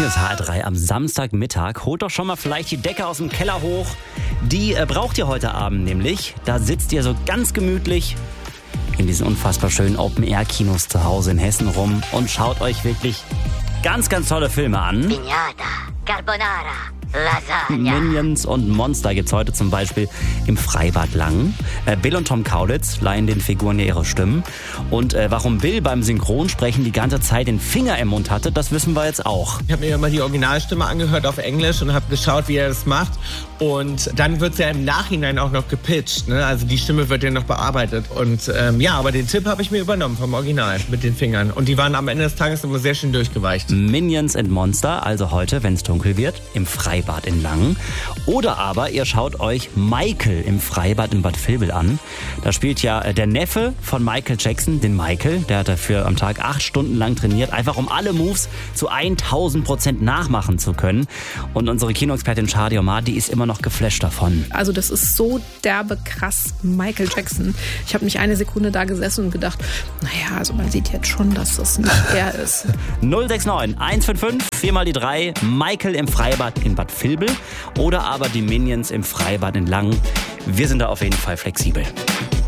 Hier ist HR3 am Samstagmittag. Holt doch schon mal vielleicht die Decke aus dem Keller hoch. Die braucht ihr heute Abend nämlich. Da sitzt ihr so ganz gemütlich in diesen unfassbar schönen Open-Air-Kinos zu Hause in Hessen rum und schaut euch wirklich ganz, ganz tolle Filme an. Pignata, Carbonara, Lasagna. Minions und Monster gibt's heute zum Beispiel im Freibad Langen. Bill und Tom Kaulitz leihen den Figuren ja ihre Stimmen. Und warum Bill beim Synchronsprechen die ganze Zeit den Finger im Mund hatte, das wissen wir jetzt auch. Ich habe mir immer die Originalstimme angehört auf Englisch und habe geschaut, wie er das macht. Und dann wird's ja im Nachhinein auch noch gepitcht, ne? Also die Stimme wird ja noch bearbeitet. Und aber den Tipp habe ich mir übernommen vom Original mit den Fingern. Und die waren am Ende des Tages immer sehr schön durchgeweicht. Minions and Monster, also heute, wenn es dunkel wird, im Freibad in Langen. Oder aber ihr schaut euch Michael im Freibad in Bad Vilbel an. Da spielt ja der Neffe von Michael Jackson, den Michael. Der hat dafür am Tag 8 Stunden lang trainiert, einfach um alle Moves zu 1000% nachmachen zu können. Und unsere Kinoexpertin Shadi Omar, die ist immer noch geflasht davon. Also das ist so derbe krass Michael Jackson. Ich habe mich eine Sekunde da gesessen und gedacht, naja, also man sieht jetzt schon, dass das nicht er ist. 069 155 4 mal die 3, Michael im Freibad in Bad Vilbel oder aber die Minions im Freibad in Langen. Wir sind da auf jeden Fall flexibel.